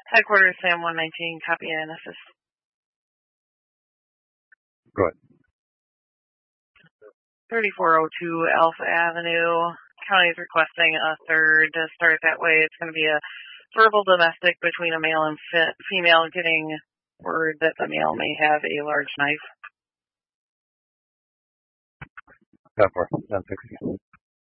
Headquarters, Sam 119, copy and assist. Go ahead. 3402 Alpha Avenue. County is requesting a third to start that way. It's going to be a verbal domestic between a male and female, getting word that the male may have a large knife. 10-4, 10-60.